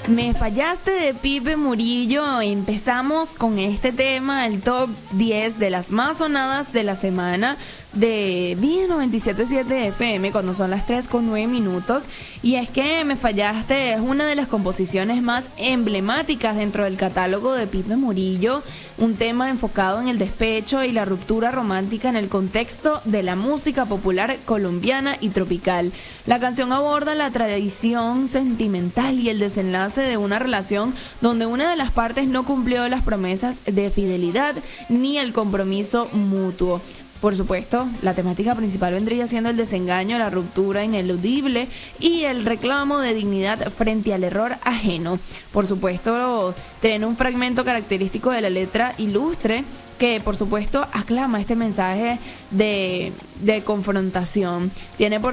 Me fallaste de Pipe Murillo. Empezamos con este tema, el top 10 de las más sonadas de la semana de Vida 97.7 FM, cuando son las 3:09. Y es que Me fallaste es una de las composiciones más emblemáticas dentro del catálogo de Pipe Murillo, un tema enfocado en el despecho y la ruptura romántica en el contexto de la música popular colombiana y tropical. La canción aborda la tradición sentimental y el desenlace de una relación donde una de las partes no cumplió las promesas de fidelidad ni el compromiso mutuo. Por supuesto, la temática principal vendría siendo el desengaño, la ruptura ineludible y el reclamo de dignidad frente al error ajeno. Por supuesto, tiene un fragmento característico de la letra ilustre que, por supuesto, aclama este mensaje de confrontación. Tiene por